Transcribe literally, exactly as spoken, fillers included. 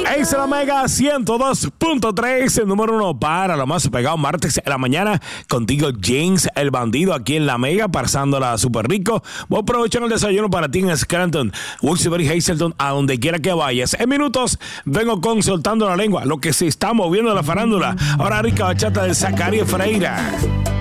Es la Mega ciento dos punto tres, el número uno para lo más pegado martes en la mañana. Contigo James, el bandido, aquí en la Mega, pasándola súper rico. Voy a aprovechar el desayuno para ti en Scranton, Wilkes-Barre, Hazleton, a donde quiera que vayas. En minutos vengo con Soltando la Lengua, lo que se está moviendo la farándula. Ahora rica bachata de Zacarías Ferreira.